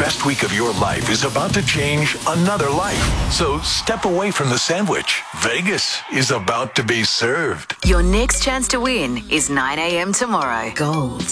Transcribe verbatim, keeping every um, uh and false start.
best week of your life is about to change another life. So step away from the sandwich. Vegas is about to be served. Your next chance to win is nine a.m. tomorrow. Gold.